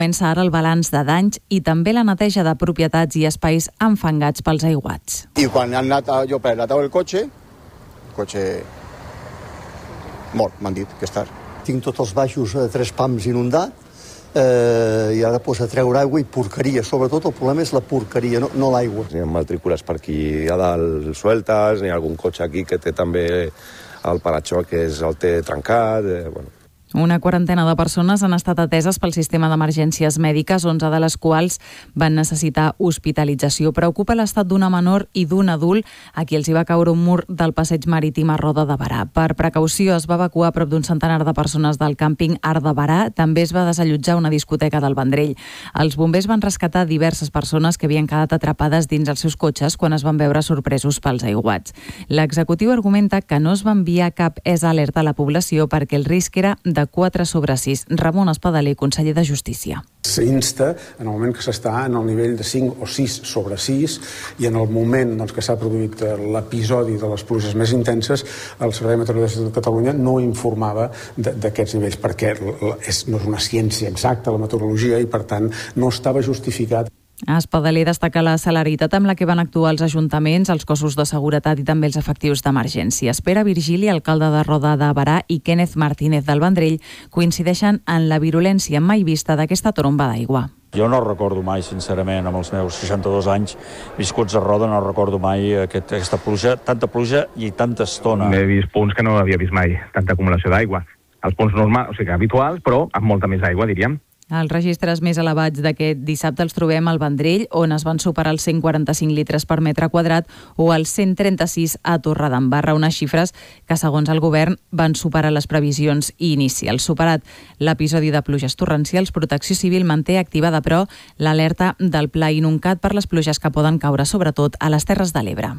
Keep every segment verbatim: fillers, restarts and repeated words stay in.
Comença ara el balanç de danys i també la neteja de propietats i espais enfangats pels aiguats. I quan han anat a, jo per la taula del cotxe, el cotxe mort, m'han dit que està. Tinc tots els baixos a tres pams inundats eh, i ara pues, a treure aigua i porqueria. Sobretot el problema és la porqueria, no, no l'aigua. Hi ha matrícules per aquí a dalt sueltes, hi ha algun cotxe aquí que té també el paraxó que és el té trencat, eh, bueno. Una quarantena de persones han estat ateses pel sistema d'emergències mèdiques, onze de les quals van necessitar hospitalització. Preocupa l'estat d'una menor i d'un adult a qui els hi va caure un mur del passeig marítim a Roda de Berà. Per precaució es va evacuar a prop d'un centenar de persones del càmping Art de Berà. També es va desallotjar una discoteca del Vendrell. Els bombers van rescatar diverses persones que havien quedat atrapades dins els seus cotxes quan es van veure sorpresos pels aiguats. L'executiu argumenta que no es va enviar cap E S Alert a la població perquè el risc era de quatre sobre sis. Ramon Espadaler, conseller de Justícia. S'insta en el moment que s'està en el nivell de cinc o sis sobre sis i en el moment doncs, que s'ha produït l'episodi de les pluges més intenses, el Servei Meteorològic de Catalunya no informava d'aquests nivells perquè és, no és una ciència exacta la meteorologia i per tant no estava justificat. Espadaler destaca la celeritat amb la que van actuar els ajuntaments, els cossos de seguretat i també els efectius d'emergència. Pere Virgili, alcalde de Roda de Berà, i Kenneth Martínez del Vendrell coincideixen en la virulència mai vista d'aquesta tromba d'aigua. Jo no recordo mai, sincerament, amb els meus seixanta-dos anys viscuts a Roda, no recordo mai aquest, aquesta pluja, tanta pluja i tanta estona. He vist punts que no havia vist mai, tanta acumulació d'aigua. Els punts normals, o sigui, habituals, però amb molta més aigua, diríem. Els registres més elevats d'aquest dissabte els trobem al Vendrell, on es van superar els cent quaranta-cinc litres per metre quadrat, o els cent trenta-sis a Torredembarra, unes xifres que, segons el govern, van superar les previsions inicials. Superat l'episodi de pluges torrencials, Protecció Civil manté activada, però, l'alerta del Pla Inuncat per les pluges que poden caure, sobretot, a les Terres de l'Ebre.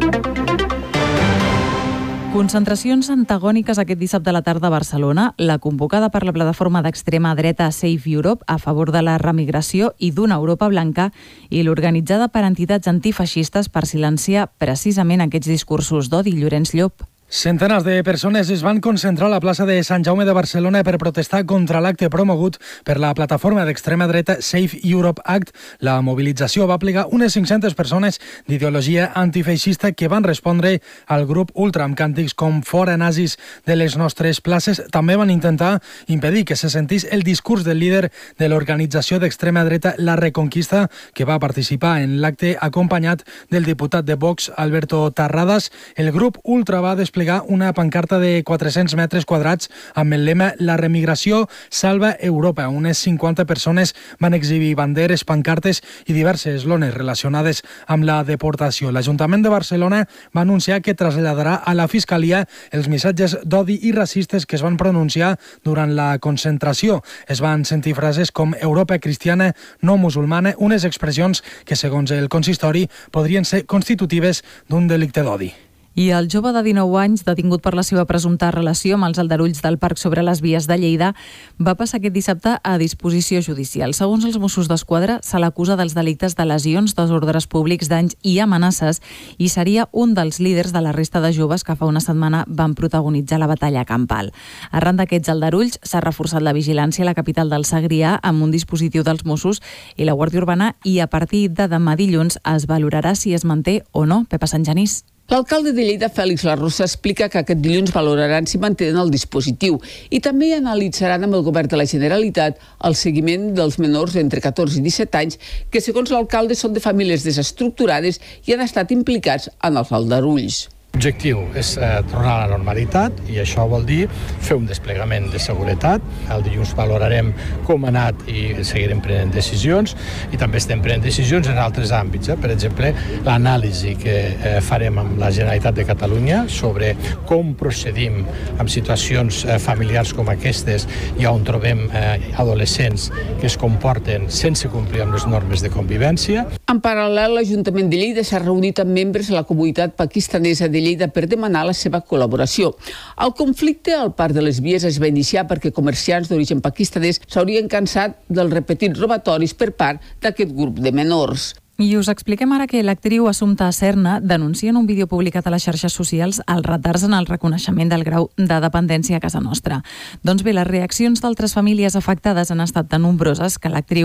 Concentracions antagòniques aquest dissabte a la tarda a Barcelona, la convocada per la plataforma d'extrema dreta Save Europe a favor de la remigració i d'una Europa blanca i l'organitzada per entitats antifeixistes per silenciar precisament aquests discursos d'odi. Llorenç Llop. Centenars de persones es van concentrar a la plaça de Sant Jaume de Barcelona per protestar contra l'acte promogut per la plataforma d'extrema dreta Save Europe Act. La mobilització va plegar unes cinc-centes persones d'ideologia antifeixista que van respondre al grup ultra amb càntics com "Fora nazis" de les nostres places. També van intentar impedir que se sentís el discurs del líder de l'organització d'extrema dreta La Reconquista, que va participar en l'acte acompanyat del diputat de Vox, Alberto Tarradas. El grup ultra va desplegar una pancarta de quatre-cents metres quadrats amb el lema "La remigració salva Europa". Unes cinquanta persones van exhibir banderes, pancartes i diverses lones relacionades amb la deportació. L'Ajuntament de Barcelona va anunciar que traslladarà a la Fiscalia els missatges d'odi i racistes que es van pronunciar durant la concentració. Es van sentir frases com "Europa cristiana, no musulmana", unes expressions que, segons el consistori, podrien ser constitutives d'un delicte d'odi. I el jove de dinou anys, detingut per la seva presumpta relació amb els aldarulls del Parc sobre les Vies de Lleida, va passar aquest dissabte a disposició judicial. Segons els Mossos d'Esquadra, se l'acusa dels delictes de lesions, desordres públics, danys i amenaces i seria un dels líders de la resta de joves que fa una setmana van protagonitzar la batalla campal. Arran d'aquests aldarulls, s'ha reforçat la vigilància a la capital del Segrià amb un dispositiu dels Mossos i la Guàrdia Urbana i a partir de demà dilluns es valorarà si es manté o no. Pepa Sant Genís. L'alcalde de Lleida, Fèlix Larrosa, explica que aquest dilluns valoraran si mantenen el dispositiu i també analitzaran amb el govern de la Generalitat el seguiment dels menors entre catorze i disset anys que, segons l'alcalde, són de famílies desestructurades i han estat implicats en els aldarulls. L'objectiu és eh, tornar a la normalitat i això vol dir fer un desplegament de seguretat. El dilluns valorarem com ha anat i seguirem prenent decisions i també estem prenent decisions en altres àmbits. Eh? Per exemple, l'anàlisi que eh, farem amb la Generalitat de Catalunya sobre com procedim en situacions eh, familiars com aquestes i on trobem eh, adolescents que es comporten sense complir amb les normes de convivència. En paral·lel, l'Ajuntament de Lleida s'ha reunit amb membres de la comunitat pakistanesa de Lleida per demanar la seva col·laboració. El conflicte al Parc de les Vies es va iniciar perquè comerciants d'origen pakistanès s'haurien cansat dels repetits robatoris per part d'aquest grup de menors. I us expliquem ara que l'actriu Assumpta Serna denuncia en un vídeo publicat a les xarxes socials els retards en el reconeixement del grau de dependència a casa nostra. Doncs bé, les reaccions d'altres famílies afectades han estat tan nombroses que l'actriu